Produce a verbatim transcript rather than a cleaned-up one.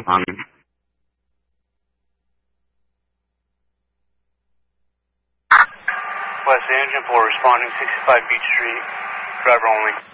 on. West Engine for responding sixty-five Beach Street, driver only.